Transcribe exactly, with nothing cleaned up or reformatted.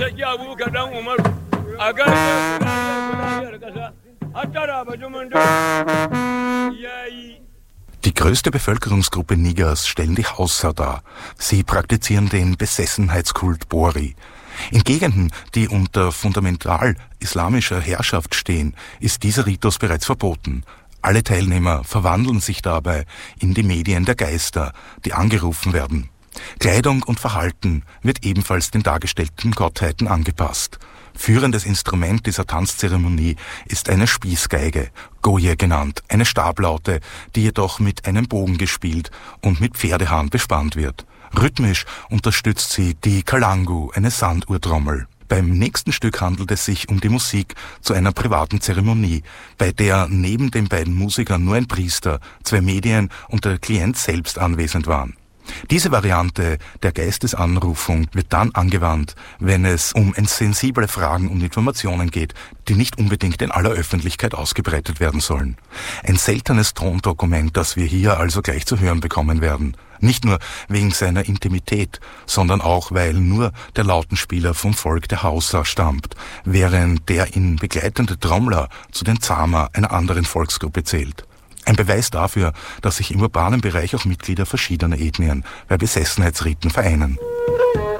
Die größte Bevölkerungsgruppe Nigers stellen die Hausa dar. Sie praktizieren den Besessenheitskult Bori. In Gegenden, die unter fundamental islamischer Herrschaft stehen, ist dieser Ritus bereits verboten. Alle Teilnehmer verwandeln sich dabei in die Medien der Geister, die angerufen werden. Kleidung und Verhalten wird ebenfalls den dargestellten Gottheiten angepasst. Führendes Instrument dieser Tanzzeremonie ist eine Spießgeige, Goye genannt, eine Stablaute, die jedoch mit einem Bogen gespielt und mit Pferdehahn bespannt wird. Rhythmisch unterstützt sie die Kalangu, eine Sanduhrtrommel. Beim nächsten Stück handelt es sich um die Musik zu einer privaten Zeremonie, bei der neben den beiden Musikern nur ein Priester, zwei Medien und der Klient selbst anwesend waren. Diese Variante der Geistesanrufung wird dann angewandt, wenn es um sensible Fragen und Informationen geht, die nicht unbedingt in aller Öffentlichkeit ausgebreitet werden sollen. Ein seltenes Tondokument, das wir hier also gleich zu hören bekommen werden. Nicht nur wegen seiner Intimität, sondern auch, weil nur der Lautenspieler vom Volk der Hausa stammt, während der ihn begleitende Trommler zu den Zama, einer anderen Volksgruppe, zählt. Ein Beweis dafür, dass sich im urbanen Bereich auch Mitglieder verschiedener Ethnien bei Besessenheitsriten vereinen.